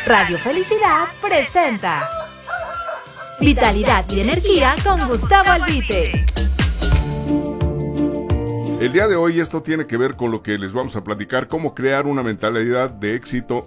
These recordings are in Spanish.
Radio Felicidad presenta Vitalidad y Energía con Gustavo Albite. El día de hoy esto tiene que ver con lo que les vamos a platicar, cómo crear una mentalidad de éxito,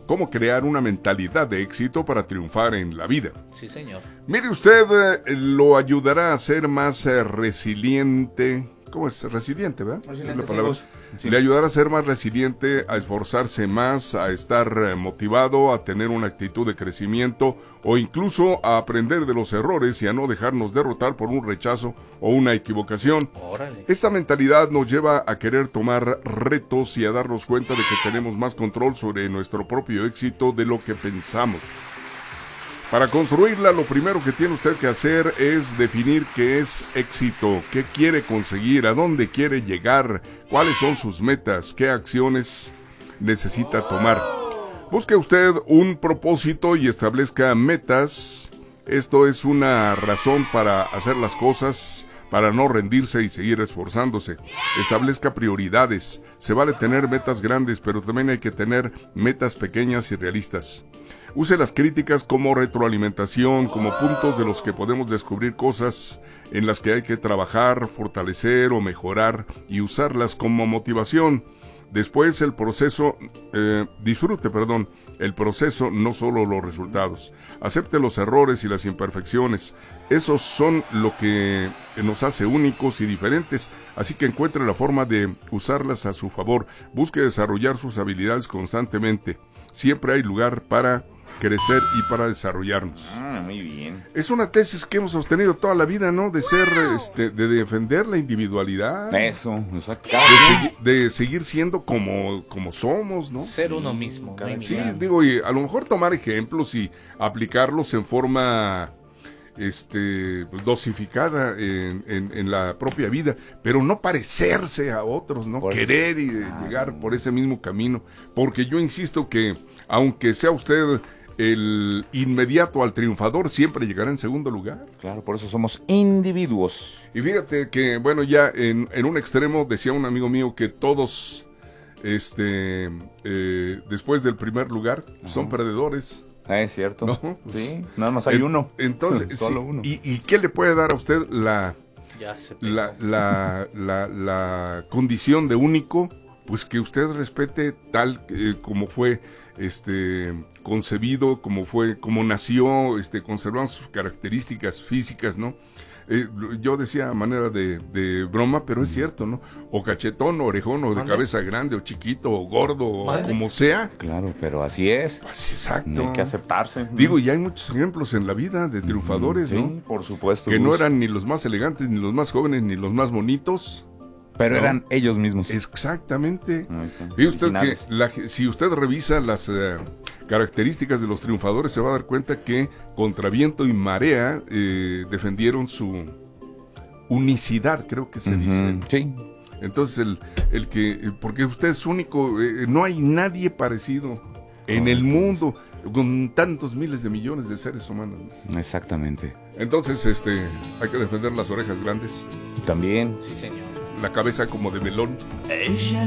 para triunfar en la vida. Sí, señor. Mire usted, lo ayudará a ser más resiliente. ¿Cómo es? Resiliente, ¿verdad? Resiliente, ¿Es la palabra? sí. Le ayudará a ser más resiliente, a esforzarse más, a estar motivado, a tener una actitud de crecimiento o incluso a aprender de los errores y a no dejarnos derrotar por un rechazo o una equivocación. Órale. Esta mentalidad nos lleva a querer tomar retos y a darnos cuenta de que tenemos más control sobre nuestro propio éxito de lo que pensamos. Para construirla, lo primero que tiene usted que hacer es definir qué es éxito, qué quiere conseguir, a dónde quiere llegar, cuáles son sus metas, qué acciones necesita tomar. Busque usted un propósito y establezca metas. Esto es una razón para hacer las cosas, para no rendirse y seguir esforzándose. Establezca prioridades. Se vale tener metas grandes, pero también hay que tener metas pequeñas y realistas. Use las críticas como retroalimentación, como puntos de los que podemos descubrir cosas en las que hay que trabajar, fortalecer o mejorar y usarlas como motivación. Después disfrute el proceso, no solo los resultados. Acepte los errores y las imperfecciones. Esos son lo que nos hace únicos y diferentes, así que encuentre la forma de usarlas a su favor. Busque desarrollar sus habilidades constantemente. Siempre hay lugar para crecer y para desarrollarnos. Muy bien. Es una tesis que hemos sostenido toda la vida, ¿no? De ser, de defender la individualidad. Eso, exacto. De seguir siendo como somos, ¿no? Ser uno mismo. Sí, digo, y a lo mejor tomar ejemplos y aplicarlos en forma dosificada en la propia vida, pero no parecerse a otros, ¿no? Querer y llegar por ese mismo camino, porque yo insisto que aunque sea usted el inmediato al triunfador, siempre llegará en segundo lugar. Claro, por eso somos individuos. Y fíjate que, bueno, ya en un extremo decía un amigo mío que todos, después del primer lugar, son perdedores. Es cierto. ¿No? Sí, nada más hay uno. Entonces, solo sí, uno. ¿Y qué le puede dar a usted la condición de único? Pues que usted respete tal como fue concebido, como nació, conservando sus características físicas, ¿no? Yo decía a manera de broma, pero es cierto, ¿no? O cachetón, o orejón, o de cabeza grande, o chiquito, o gordo, o como sea. Claro, pero así es. Pues exacto. Hay que aceptarse. Digo, y hay muchos ejemplos en la vida de triunfadores, ¿no? Sí, por supuesto. Que no eran ni los más elegantes, ni los más jóvenes, ni los más bonitos. Pero ¿no? eran ellos mismos. Exactamente. Y usted que si usted revisa las características de los triunfadores, se va a dar cuenta que contra viento y marea defendieron su unicidad, creo que se dice. Sí. Entonces porque usted es único, no hay nadie parecido en el mundo con tantos miles de millones de seres humanos. Exactamente. Entonces, hay que defender las orejas grandes. También. Sí, señor. La cabeza como de melón.